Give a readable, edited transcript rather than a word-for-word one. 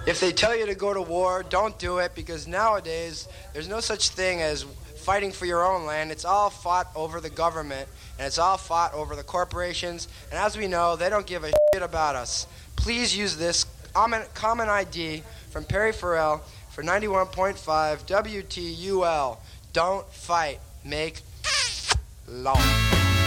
If they tell you to go to war, don't do it, because nowadays there's no such thing as fighting for your own land. It's all fought over the government, and it's all fought over the corporations, and as we know, they don't give a shit about us. Please use this common ID from Perry Farrell for 91.5 WTUL. Don't fight. Make law.